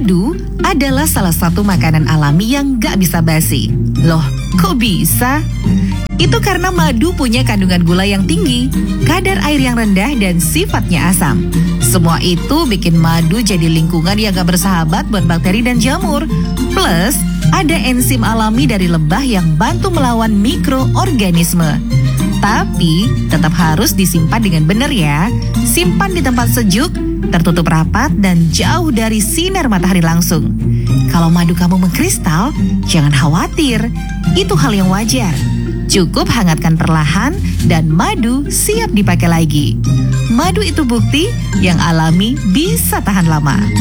Madu adalah salah satu makanan alami yang gak bisa basi. Loh, kok bisa? Itu karena madu punya kandungan gula yang tinggi, kadar air yang rendah, dan sifatnya asam. Semua itu bikin madu jadi lingkungan yang gak bersahabat buat bakteri dan jamur. Plus, ada enzim alami dari lebah yang bantu melawan mikroorganisme. Tapi, tetap harus disimpan dengan benar ya. Simpan di tempat sejuk, tertutup rapat, dan jauh dari sinar matahari langsung. Kalau madu kamu mengkristal, jangan khawatir. Itu hal yang wajar. Cukup hangatkan perlahan dan madu siap dipakai lagi. Madu itu bukti yang alami bisa tahan lama.